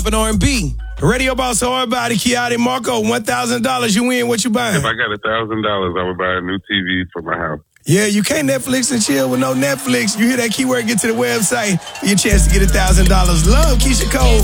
and R&B. Radio Boss Hard Body, Kiati Marco, $1,000. You win. What you buying? If I got $1,000, I would buy a new TV for my house. Yeah, you can't Netflix and chill with no Netflix. You hear that keyword, get to the website for your chance to get $1,000. Love Keisha Cole.